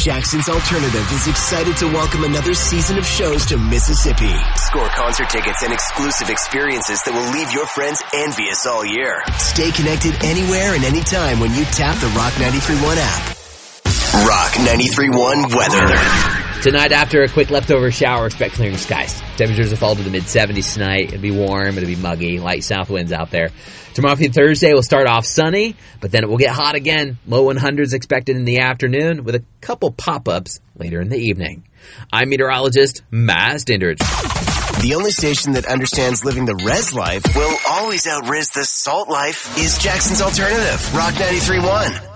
Jackson's Alternative is excited to welcome another season of shows to Mississippi. Score concert tickets and exclusive experiences that will leave your friends envious all year. Stay connected anywhere and anytime when you tap the Rock 93.1 app. Rock 93.1 weather. Tonight, after a quick leftover shower, expect clearing skies. Temperatures will fall to the mid-70s tonight. It'll be warm. It'll be muggy. Light south winds out there. Tomorrow through Thursday, we'll start off sunny, but then it will get hot again. Low 100s expected in the afternoon with a couple pop-ups later in the evening. I'm meteorologist Matt Stindridge. The only station that understands living the res life will always out-res the salt life is Jackson's Alternative, Rock 93.1.